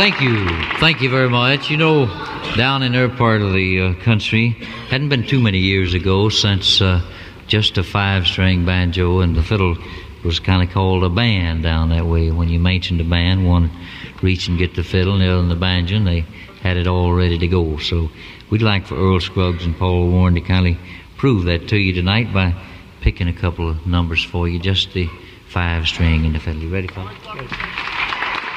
Thank you very much. You know, down in their part of the country, hadn't been too many years ago since just a 5-string banjo and the fiddle was kind of called a band down that way. When you mentioned a band, one reach and get the fiddle, and the other and the banjo, and they had it all ready to go. So we'd like for Earl Scruggs and Paul Warren to kind of prove that to you tonight by picking a couple of numbers for you, just the 5-string and the fiddle. You ready, fellas?